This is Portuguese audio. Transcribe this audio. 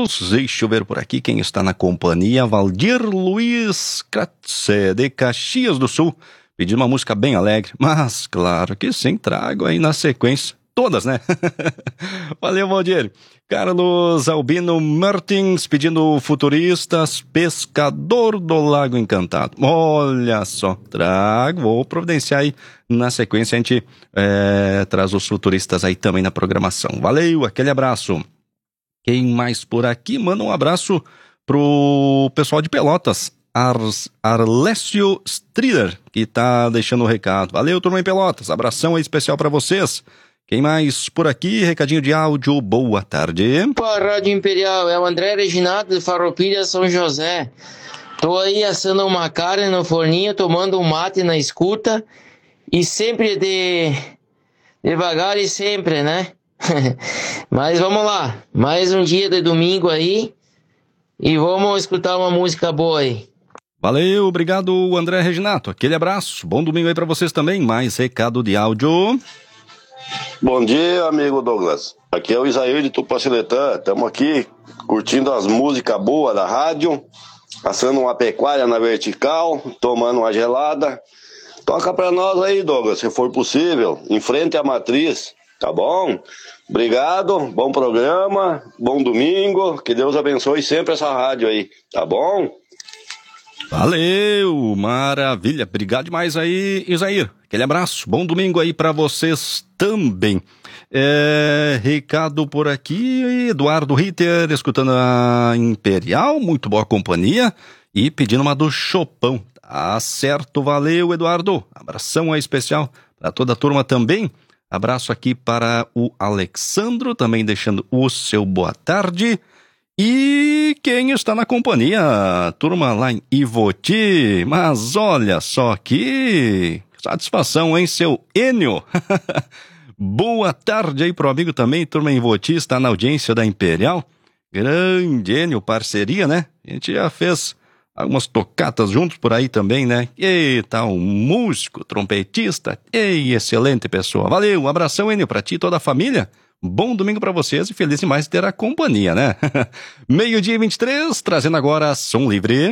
amigos. Deixa eu ver por aqui quem está na companhia. Valdir Luiz Kratze, de Caxias do Sul, pedindo uma música bem alegre, mas claro que sim, trago aí na sequência todas, né? Valeu, Valdir. Carlos Albino Martins pedindo Futuristas, Pescador do Lago Encantado. Olha só, vou providenciar aí na sequência, a gente traz os Futuristas aí também na programação. Valeu, aquele abraço. Quem mais por aqui? Manda um abraço pro pessoal de Pelotas, Arlécio Strider, que tá deixando o recado. Valeu, turma em Pelotas, abração aí especial pra vocês. Quem mais por aqui? Recadinho de áudio, boa tarde. Opa, Rádio Imperial, é o André Reginato de Farroupilha, São José. Tô aí assando uma carne no forninho, tomando um mate na escuta e sempre devagar e sempre, né? Mas vamos lá, mais um dia de domingo aí e vamos escutar uma música boa aí. Valeu, obrigado, André Reginato, aquele abraço, bom domingo aí pra vocês também. Mais recado de áudio. Bom dia, amigo Douglas. Aqui é o Isair de Tupaciretã. Estamos aqui curtindo as músicas boas da rádio, assando uma pecuária na vertical, tomando uma gelada. Toca pra nós aí, Douglas, se for possível, em frente à matriz, tá bom? Obrigado, bom programa, bom domingo, que Deus abençoe sempre essa rádio aí, tá bom? Valeu, maravilha, obrigado demais aí, Isair. Aquele abraço, bom domingo aí pra vocês também. Recado por aqui, Eduardo Ritter, escutando a Imperial, muito boa companhia, e pedindo uma do Chopão. Tá certo, valeu, Eduardo. Abração aí especial pra toda a turma também. Abraço aqui para o Alexandro, também deixando o seu boa tarde. E quem está na companhia? Turma lá em Ivoti. Mas olha só que satisfação, hein, seu Enio? Boa tarde aí pro amigo também, turma em Ivoti, está na audiência da Imperial. Grande Enio, parceria, né? A gente já fez algumas tocatas juntos por aí também, né? Eita, um músico, trompetista. Ei, excelente pessoa. Valeu, um abração, Enio, pra ti e toda a família. Bom domingo pra vocês e feliz demais de ter a companhia, né? 12:23, trazendo agora Som Livre.